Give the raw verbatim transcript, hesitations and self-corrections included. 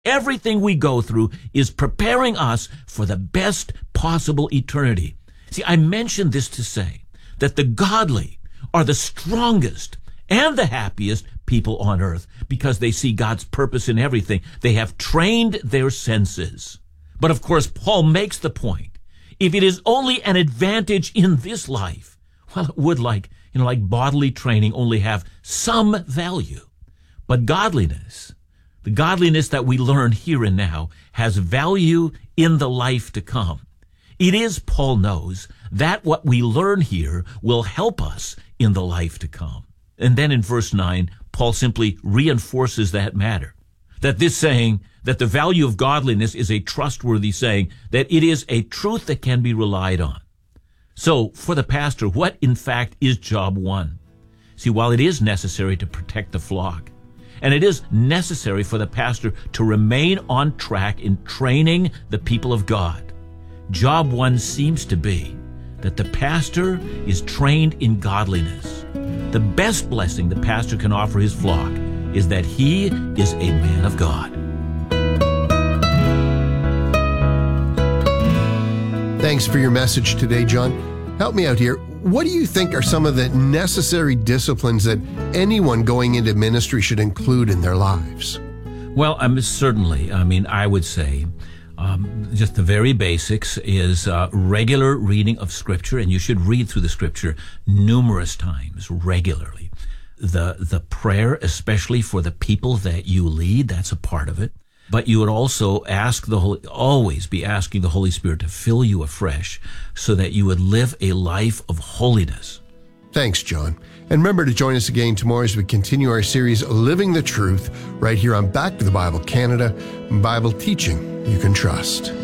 Everything we go through is preparing us for the best possible eternity. See, I mentioned this to say that the godly are the strongest and the happiest people on earth because they see God's purpose in everything. They have trained their senses. But of course, Paul makes the point, if it is only an advantage in this life, well, it would, like, you know, like bodily training, only have some value. But godliness, the godliness that we learn here and now, has value in the life to come. It is, Paul knows, that what we learn here will help us in the life to come. And then in verse nine, Paul simply reinforces that matter. That this saying, that the value of godliness is a trustworthy saying, that it is a truth that can be relied on. So, for the pastor, what in fact is job one? See, while it is necessary to protect the flock, and it is necessary for the pastor to remain on track in training the people of God, job one seems to be that the pastor is trained in godliness. The best blessing the pastor can offer his flock is that he is a man of God. Thanks for your message today, John. Help me out here. What do you think are some of the necessary disciplines that anyone going into ministry should include in their lives? Well, um, certainly. I mean, I would say um, just the very basics is uh, regular reading of Scripture, and you should read through the Scripture numerous times, regularly. The the prayer, especially for the people that you lead, that's a part of it. But you would also ask the Holy, always be asking the Holy Spirit to fill you afresh so that you would live a life of holiness. Thanks, John. And remember to join us again tomorrow as we continue our series, Living the Truth, right here on Back to the Bible Canada, Bible teaching you can trust.